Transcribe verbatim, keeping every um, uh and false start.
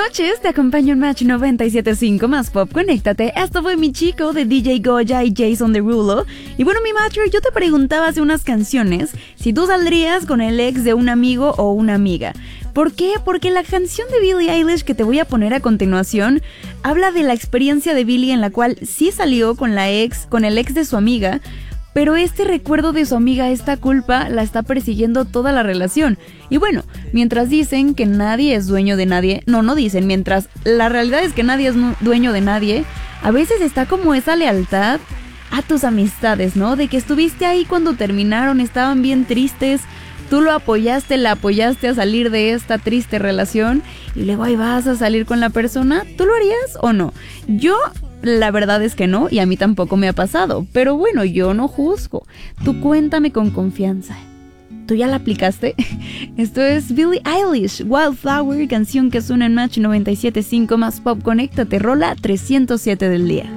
noches, te acompaño en Match noventa y siete punto cinco más Pop. Conéctate. Esto fue Mi Chico de D J Goya y Jason Derulo. Y bueno, mi Matcher, yo te preguntaba hace unas canciones si tú saldrías con el ex de un amigo o una amiga. ¿Por qué? Porque la canción de Billie Eilish que te voy a poner a continuación habla de la experiencia de Billie en la cual sí salió con la ex, con el ex de su amiga, pero este recuerdo de su amiga, esta culpa, la está persiguiendo toda la relación. Y bueno, mientras dicen que nadie es dueño de nadie, no, no dicen, mientras la realidad es que nadie es dueño de nadie, a veces está como esa lealtad a tus amistades, ¿no? De que estuviste ahí cuando terminaron, estaban bien tristes, tú lo apoyaste, la apoyaste a salir de esta triste relación y luego ahí vas a salir con la persona. ¿Tú lo harías o no? Yo... la verdad es que no, y a mí tampoco me ha pasado. Pero bueno, yo no juzgo. Tú cuéntame con confianza. ¿Tú ya la aplicaste? Esto es Billie Eilish, Wildflower, canción que suena en Match noventa y siete punto cinco más Pop. Conéctate, rola trescientos siete del día.